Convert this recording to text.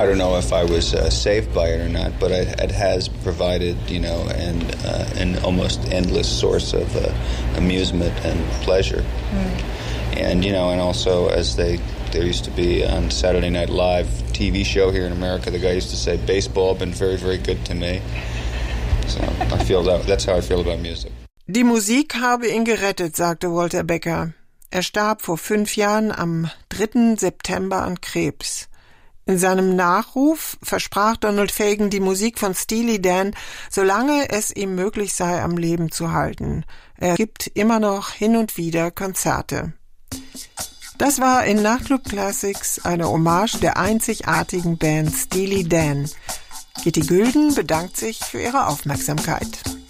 I don't know if I was saved by it or not, but it has provided, an almost endless source of amusement and pleasure. And, and also as there used to be on Saturday Night Live TV show here in America, the guy used to say, baseball been very, very good to me. So that's how I feel about music. Die Musik habe ihn gerettet, sagte Walter Becker. Er starb vor 5 Jahren am 3. September an Krebs. In seinem Nachruf versprach Donald Fagen, die Musik von Steely Dan, solange es ihm möglich sei, am Leben zu halten. Er gibt immer noch hin und wieder Konzerte. Das war in Nachtclub Classics eine Hommage der einzigartigen Band Steely Dan. Gitti Gülden bedankt sich für ihre Aufmerksamkeit.